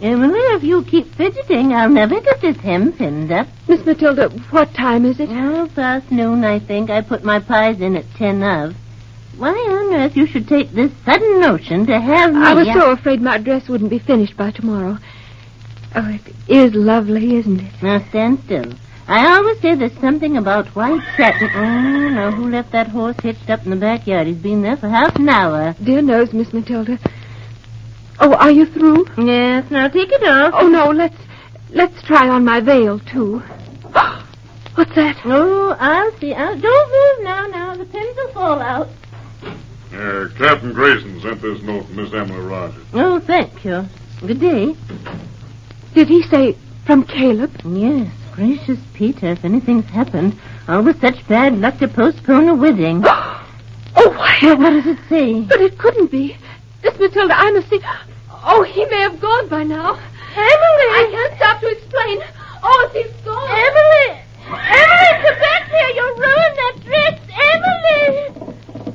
Emily, if you keep fidgeting, I'll never get this hem pinned up. Miss Matilda, what time is it? Oh, past noon, I think. I put my pies in at 10 of. Why on earth you should take this sudden notion to have me... I was so afraid my dress wouldn't be finished by tomorrow. Oh, it is lovely, isn't it? Now, stand still. I always say there's something about white satin... Oh, now, who left that horse hitched up in the backyard? He's been there for half an hour. Dear knows, Miss Matilda. Oh, are you through? Yes, now take it off. Oh, no, let's try on my veil, too. What's that? Oh, I'll see. Don't move now. The pins will fall out. Captain Grayson sent this note from Miss Emily Rogers. Oh, thank you. Good day. Did he say from Caleb? Yes. Gracious Peter, if anything's happened, always such bad luck to postpone a wedding. Oh, why? What does it say? But it couldn't be. Miss Matilda, I must see... Oh, he may have gone by now. Emily! I can't stop to explain. Oh, if he's gone... Emily! Emily, come back here! You'll ruin that dress! Emily!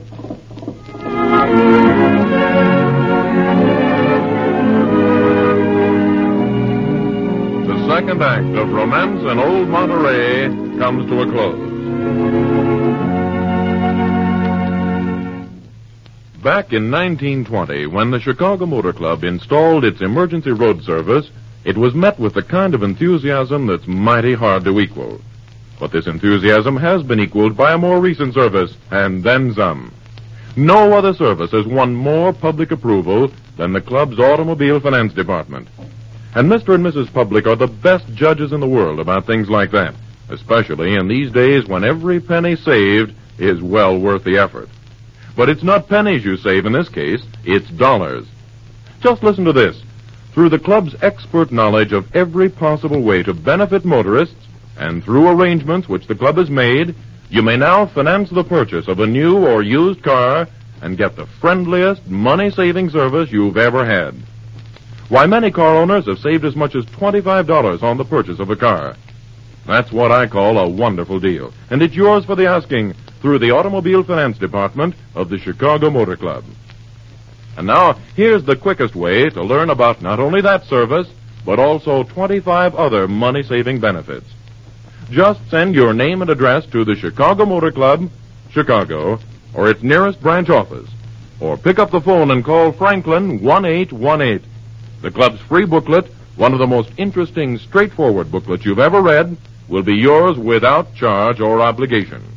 The second act of Romance in Old Monterey comes to a close. Back in 1920, when the Chicago Motor Club installed its emergency road service, it was met with the kind of enthusiasm that's mighty hard to equal. But this enthusiasm has been equaled by a more recent service, and then some. No other service has won more public approval than the club's automobile finance department. And Mr. and Mrs. Public are the best judges in the world about things like that, especially in these days when every penny saved is well worth the effort. But it's not pennies you save in this case, it's dollars. Just listen to this. Through the club's expert knowledge of every possible way to benefit motorists, and through arrangements which the club has made, you may now finance the purchase of a new or used car and get the friendliest, money-saving service you've ever had. Why, many car owners have saved as much as $25 on the purchase of a car. That's what I call a wonderful deal, and it's yours for the asking through the Automobile Finance Department of the Chicago Motor Club. And now, here's the quickest way to learn about not only that service, but also 25 other money-saving benefits. Just send your name and address to the Chicago Motor Club, Chicago, or its nearest branch office, or pick up the phone and call Franklin 1818. The club's free booklet, one of the most interesting, straightforward booklets you've ever read, will be yours without charge or obligation.